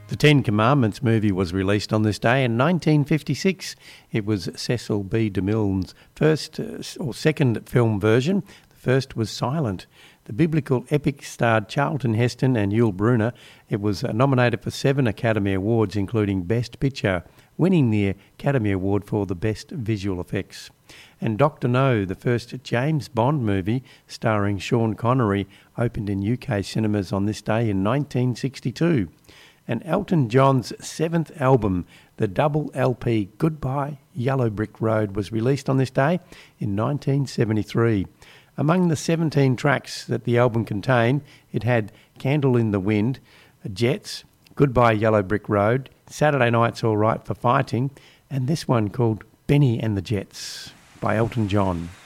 The Ten Commandments movie was released on this day in 1956. It was Cecil B. DeMille's first or second film version. The first was silent. The biblical epic starred Charlton Heston and Yul Brynner. It was nominated for 7 Academy Awards, including Best Picture, winning the Academy Award for the Best Visual Effects. And Dr. No, the first James Bond movie starring Sean Connery, opened in UK cinemas on this day in 1962. And Elton John's 7th album, the double LP Goodbye Yellow Brick Road, was released on this day in 1973. Among the 17 tracks that the album contained, it had Candle in the Wind, Jets, Goodbye Yellow Brick Road, Saturday Night's All Right for Fighting, and this one called Benny and the Jets by Elton John.